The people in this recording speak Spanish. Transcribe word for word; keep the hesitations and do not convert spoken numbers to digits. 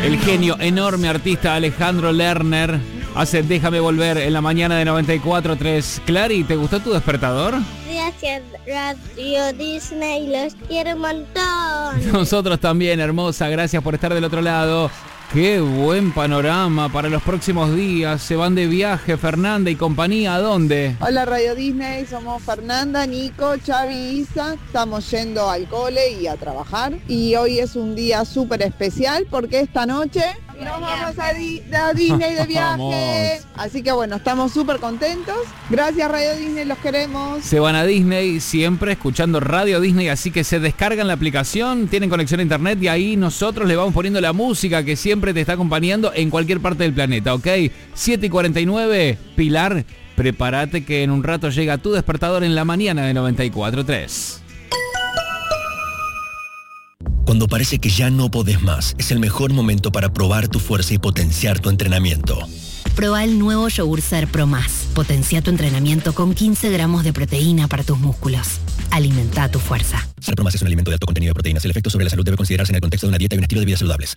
El genio, enorme artista Alejandro Lerner hace Déjame Volver en la mañana de noventa y cuatro punto tres. Clary, ¿te gustó tu despertador? Gracias, Radio Disney, los quiero un montón. Nosotros también, hermosa, gracias por estar del otro lado. Qué buen panorama para los próximos días. Se van de viaje Fernanda y compañía. ¿A dónde? Hola Radio Disney, somos Fernanda, Nico, Xavi, Isa. Estamos yendo al cole y a trabajar. Y hoy es un día súper especial porque esta noche nos vamos a, Di- a Disney de viaje. Así que bueno, estamos súper contentos. Gracias Radio Disney, los queremos. Se van a Disney siempre escuchando Radio Disney, así que se descargan la aplicación, tienen conexión a internet y ahí nosotros le vamos poniendo la música que siempre te está acompañando en cualquier parte del planeta, ¿ok? siete y cuarenta y nueve, Pilar, prepárate que en un rato llega tu despertador en la mañana de noventa y cuatro punto tres. Cuando parece que ya no podés más, es el mejor momento para probar tu fuerza y potenciar tu entrenamiento. Proba el nuevo Yogur Ser Pro Más. Potencia tu entrenamiento con quince gramos de proteína para tus músculos. Alimenta tu fuerza. Ser Pro Más es un alimento de alto contenido de proteínas. El efecto sobre la salud debe considerarse en el contexto de una dieta y un estilo de vida saludables.